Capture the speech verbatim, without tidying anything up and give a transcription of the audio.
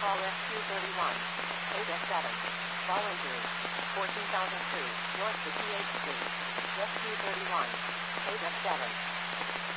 Call S Q thirty-one. eight F seven. Ball injury. fourteen thousand two. North to T H C. S Q thirty-one. eight F seven.